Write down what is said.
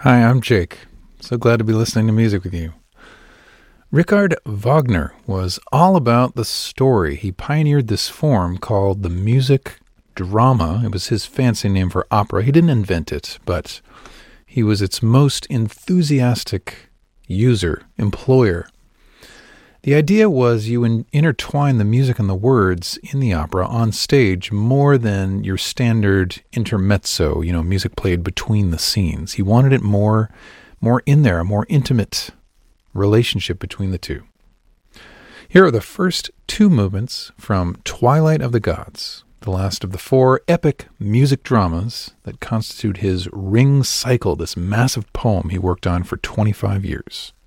Hi, I'm Jake. So glad to be listening to music with you. Richard Wagner was all about the story. He pioneered this form called the music drama. It was his fancy name for opera. He didn't invent it, but he was its most enthusiastic user, employer. The idea was you intertwine the music and the words in the opera on stage more than your standard intermezzo, music played between the scenes. He wanted it more in there, a more intimate relationship between the two. Here are the first two movements from Twilight of the Gods, the last of the four epic music dramas that constitute his Ring Cycle, this massive poem he worked on for 25 years.